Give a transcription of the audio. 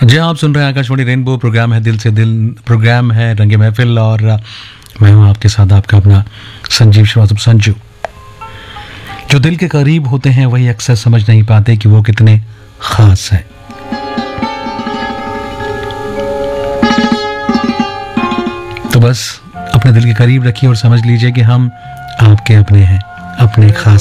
जी आप सुन रहे हैं आकाशवाणी रेनबो। प्रोग्राम है दिल से दिल, प्रोग्राम है रंगे महफिल और मैं हूं आपके साथ आपका अपना संजीव श्रीवास्तव संजू। जो दिल के करीब होते हैं वही अक्सर समझ नहीं पाते कि वो कितने खास हैं। तो बस अपने दिल के करीब रखिए और समझ लीजिए कि हम आपके अपने हैं, अपने खास